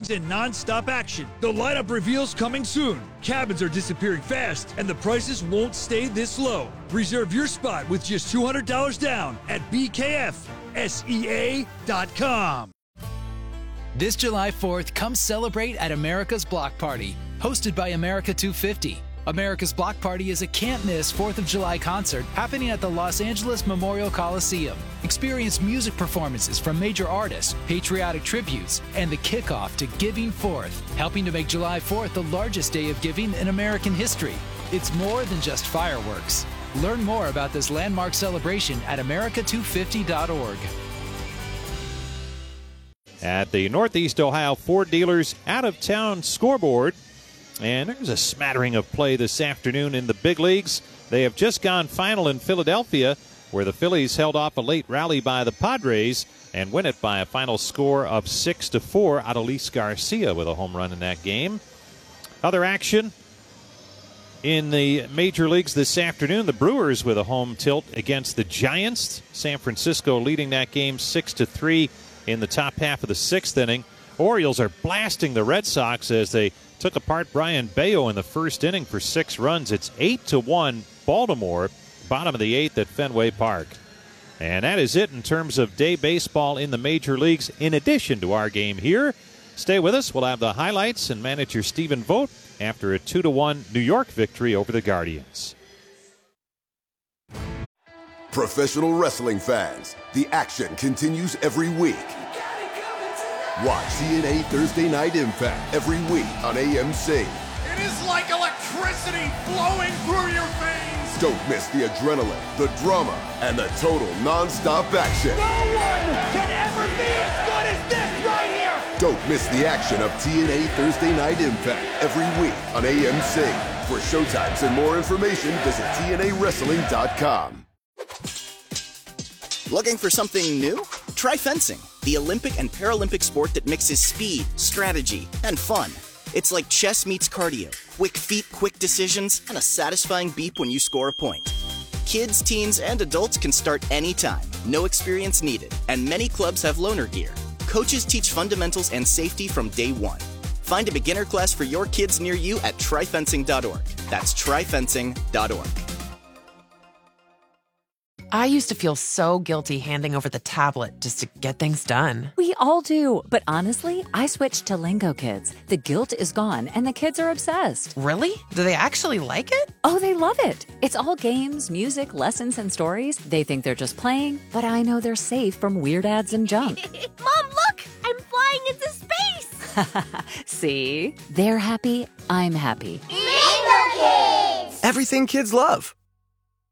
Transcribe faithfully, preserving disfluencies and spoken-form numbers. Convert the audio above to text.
games and non-stop action. The lineup reveals coming soon. Cabins are disappearing fast, and the prices won't stay this low. Reserve your spot with just two hundred dollars down at B K F S E A dot com. This July fourth, come celebrate at America's Block Party, hosted by America two fifty. America's Block Party is a can't-miss fourth of July concert happening at the Los Angeles Memorial Coliseum. Experience music performances from major artists, patriotic tributes, and the kickoff to Giving Fourth, helping to make July fourth the largest day of giving in American history. It's more than just fireworks. Learn more about this landmark celebration at America two fifty dot org. At the Northeast Ohio Ford Dealers out-of-town scoreboard, and there's a smattering of play this afternoon in the big leagues. They have just gone final in Philadelphia, where the Phillies held off a late rally by the Padres and win it by a final score of six to four. Adolis Garcia with a home run in that game. Other action in the major leagues this afternoon, the Brewers with a home tilt against the Giants. San Francisco leading that game six to three in the top half of the sixth inning. Orioles are blasting the Red Sox as they took apart Brian Bayo in the first inning for six runs. It's eight to one Baltimore, bottom of the eighth at Fenway Park. And that is it in terms of day baseball in the major leagues, in addition to our game here. Stay with us. We'll have the highlights and manager Stephen Vogt after a two to one New York victory over the Guardians. Professional wrestling fans, the action continues every week. Watch T N A Thursday Night Impact every week on A M C. It is like electricity flowing through your veins. Don't miss the adrenaline, the drama, and the total non-stop action. No one can ever be as good as this right here. Don't miss the action of T N A Thursday Night Impact every week on A M C. For showtimes and more information, visit T N A wrestling dot com. Looking for something new? Try fencing, the Olympic and Paralympic sport that mixes speed, strategy, and fun. It's like chess meets cardio, quick feet, quick decisions, and a satisfying beep when you score a point. Kids, teens, and adults can start anytime, no experience needed, and many clubs have loaner gear. Coaches teach fundamentals and safety from day one. Find a beginner class for your kids near you at try fencing dot org. That's try fencing dot org. I used to feel so guilty handing over the tablet just to get things done. We all do. But honestly, I switched to Lingo Kids. The guilt is gone and the kids are obsessed. Really? Do they actually like it? Oh, they love it. It's all games, music, lessons, and stories. They think they're just playing, but I know they're safe from weird ads and junk. Mom, look! I'm flying into space! See? They're happy. I'm happy. Lingo Kids! Everything kids love.